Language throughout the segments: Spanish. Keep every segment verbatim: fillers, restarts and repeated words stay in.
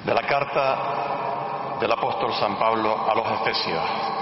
De la carta del apóstol San Pablo a los Efesios.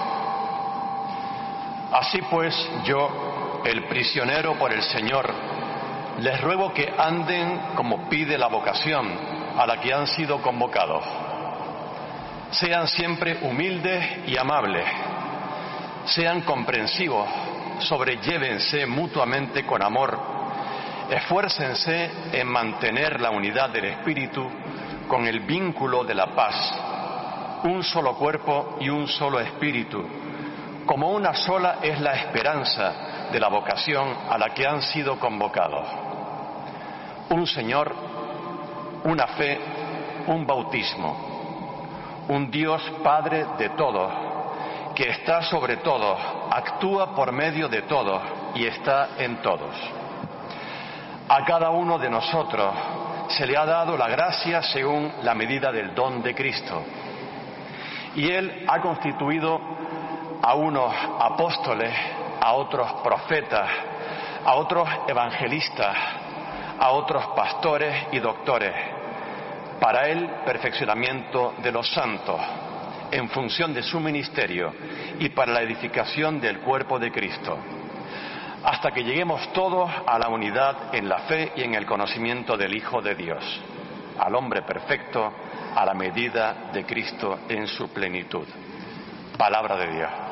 Así pues, yo, el prisionero por el Señor, les ruego que anden como pide la vocación a la que han sido convocados. Sean siempre humildes y amables, sean comprensivos, sobrellévense mutuamente con amor, esfuércense en mantener la unidad del Espíritu con el vínculo de la paz, un solo cuerpo y un solo espíritu, como una sola es la esperanza de la vocación a la que han sido convocados. Un Señor, una fe, un bautismo, un Dios Padre de todos, que está sobre todos, actúa por medio de todos y está en todos. A cada uno de nosotros se le ha dado la gracia según la medida del don de Cristo. Y Él ha constituido a unos apóstoles, a otros profetas, a otros evangelistas, a otros pastores y doctores, para el perfeccionamiento de los santos, en función de su ministerio y para la edificación del cuerpo de Cristo, hasta que lleguemos todos a la unidad en la fe y en el conocimiento del Hijo de Dios, al hombre perfecto, a la medida de Cristo en su plenitud. Palabra de Dios.